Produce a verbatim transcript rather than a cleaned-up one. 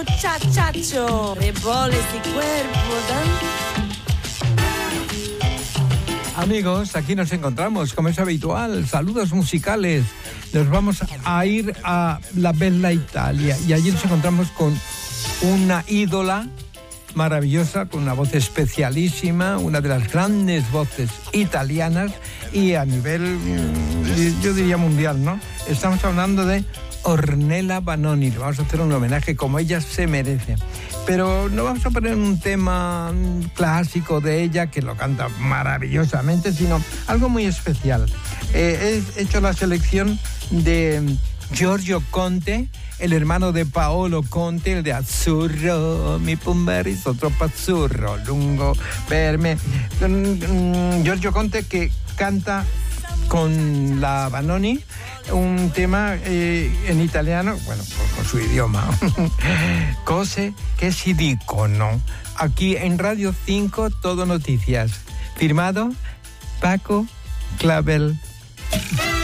Chachacho, reboles y cuerpo, ¿no? Amigos, aquí nos encontramos, como es habitual, saludos musicales. Nos vamos a ir a la Bella Italia y allí nos encontramos con una ídola maravillosa, con una voz especialísima, una de las grandes voces italianas y a nivel, yo diría mundial, ¿no? Estamos hablando de Ornella Vanoni. Le vamos a hacer un homenaje como ella se merece. Pero no vamos a poner un tema clásico de ella, que lo canta maravillosamente, sino algo muy especial. Eh, he hecho la selección de Giorgio Conte, el hermano de Paolo Conte, el de Azzurro, mi pumberizo troppo azzurro, lungo per me. Giorgio Conte, que canta con la Vanoni un tema eh, en italiano, bueno, con, con su idioma. Cose che si dicono. Aquí en Radio cinco, Todo Noticias. Firmado Paco Clavel.